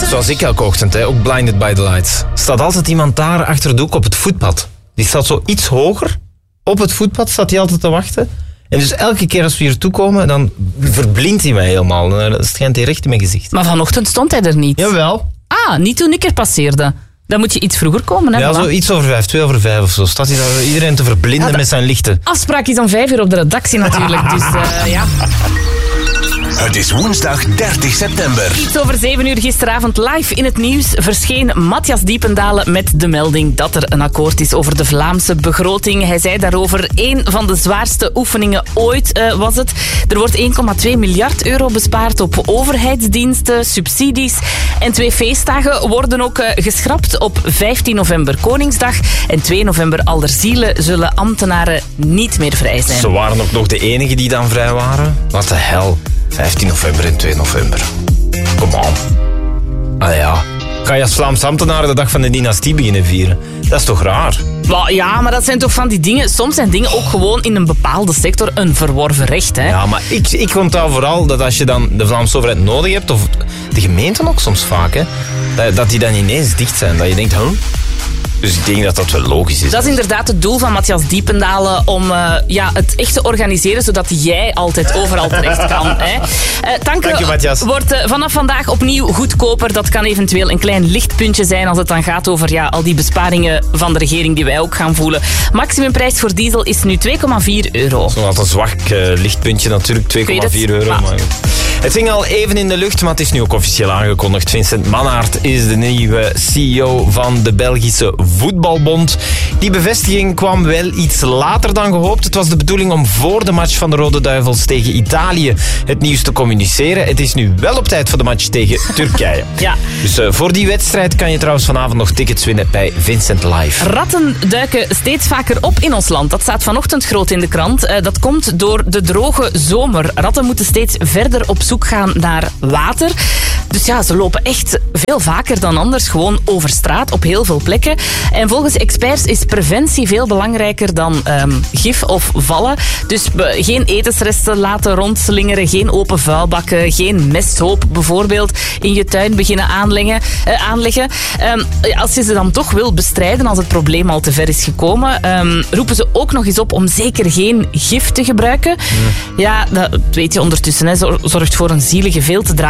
Zoals ik elke ochtend, hè, ook blinded by the lights. Staat altijd iemand daar achter de hoek op het voetpad. Die staat zo iets hoger. Op het voetpad staat hij altijd te wachten. En dus elke keer als we hier toe komen, dan verblindt hij mij helemaal. Dan schijnt hij recht in mijn gezicht. Maar vanochtend stond hij er niet. Jawel. Niet toen ik er passeerde. Dan moet je iets vroeger komen, hè? Ja, Voilà. zo iets over 5, 2 over 5 of zo. Staat hij daar iedereen te verblinden met zijn lichten. Afspraak is om 5 uur op de redactie natuurlijk. Dus ja. Het is woensdag 30 september. Iets over 7 uur gisteravond live in het nieuws verscheen Matthias Diependalen met de melding dat er een akkoord is over de Vlaamse begroting. Hij zei daarover: een van de zwaarste oefeningen ooit was het. Er wordt 1,2 miljard euro bespaard op overheidsdiensten, subsidies. En 2 feestdagen worden ook geschrapt. Op 15 november Koningsdag en 2 november Allerzielen zullen ambtenaren niet meer vrij zijn. Ze waren ook nog de enigen die dan vrij waren. Wat de hel. 15 november en 2 november. Kom on. Ja. Ga je als Vlaams ambtenaar de dag van de dynastie beginnen vieren? Dat is toch raar? Ja, maar dat zijn toch van die dingen... Soms zijn dingen ook gewoon in een bepaalde sector een verworven recht, hè? Ja, maar ik onthoud vooral dat als je dan de Vlaamse overheid nodig hebt, of de gemeenten ook soms vaak, hè, dat die dan ineens dicht zijn. Dat je denkt, Dus ik denk dat dat wel logisch is. Dat is inderdaad het doel van Matthias Diependalen om het echt te organiseren, zodat jij altijd overal terecht kan. Hè. Tanken Dank je, Matthias. Wordt vanaf vandaag opnieuw goedkoper. Dat kan eventueel een klein lichtpuntje zijn als het dan gaat over al die besparingen van de regering die wij ook gaan voelen. Maximumprijs voor diesel is nu €2,4. Zo'n wat een zwak lichtpuntje natuurlijk, €2,4. Maar het hing al even in de lucht, maar het is nu ook officieel aangekondigd. Vincent Mannaert is de nieuwe CEO van de Belgische Voetbalbond. Die bevestiging kwam wel iets later dan gehoopt. Het was de bedoeling om voor de match van de Rode Duivels tegen Italië het nieuws te communiceren. Het is nu wel op tijd voor de match tegen Turkije. Ja. Dus voor die wedstrijd kan je trouwens vanavond nog tickets winnen bij Vincent Live. Ratten duiken steeds vaker op in ons land. Dat staat vanochtend groot in de krant. Dat komt door de droge zomer. Ratten moeten steeds verder op zoek gaan naar water. Dus ja, ze lopen echt veel vaker dan anders gewoon over straat op heel veel plekken. En volgens experts is preventie veel belangrijker dan gif of vallen. Dus geen etensresten laten rondslingeren, geen open vuilbakken, geen mesthoop bijvoorbeeld in je tuin beginnen aanleggen. Als je ze dan toch wil bestrijden als het probleem al te ver is gekomen, roepen ze ook nog eens op om zeker geen gif te gebruiken. Ja, dat weet je ondertussen. Hè, zorgt voor een zielige, veel te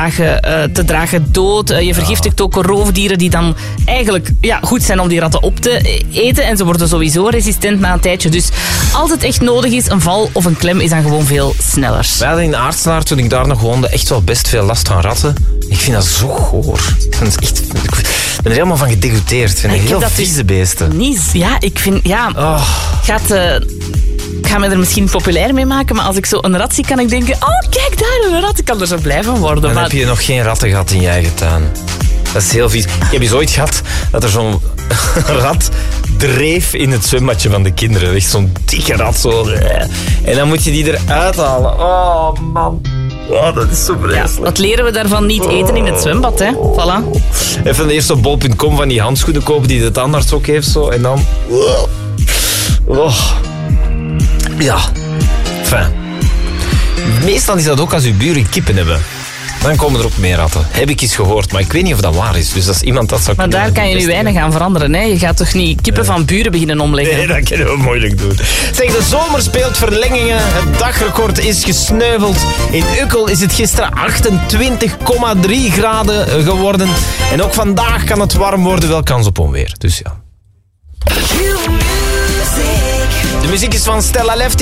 dragen dood. Je vergiftigt ook roofdieren die dan eigenlijk goed zijn om die ratten op te eten. En ze worden sowieso resistent na een tijdje. Dus als het echt nodig is, een val of een klem is dan gewoon veel sneller. Wij hadden in Aartselaar, toen ik daar nog woonde, echt wel best veel last van ratten. Ik vind dat zo goor. Ik ben er helemaal van gedegoûteerd. Ik vind het heel vieze beesten. Ik ga me er misschien populair mee maken, maar als ik zo een rat zie, kan ik denken, oh, kijk daar, een rat. Ik kan er zo blij van worden. Dan heb je nog geen ratten gehad in je eigen tuin. Dat is heel vies. Ik heb eens ooit gehad dat er zo'n rat dreef in het zwembadje van de kinderen. Echt zo'n dikke rat. Zo. En dan moet je die eruit halen. Oh, man. Oh, dat is zo vreselijk. Ja, wat leren we daarvan? Niet eten in het zwembad, hè? Voilà. Even eerst op bol.com van die handschoenen kopen die de tandarts ook heeft. Zo. En dan... Ja. Enfin. Meestal is dat ook als uw buren kippen hebben. Dan komen er ook meer ratten. Heb ik eens gehoord, maar ik weet niet of dat waar is. Dus als iemand dat zou maar kunnen... daar kan je nu weinig aan veranderen. Hè? Je gaat toch niet kippen van buren beginnen omleggen? Nee, dat kunnen we moeilijk doen. Zeg, de zomer speelt verlengingen. Het dagrecord is gesneuveld. In Ukkel is het gisteren 28,3 graden geworden. En ook vandaag kan het warm worden. Wel kans op onweer. Dus ja. De muziek is van Stella Left.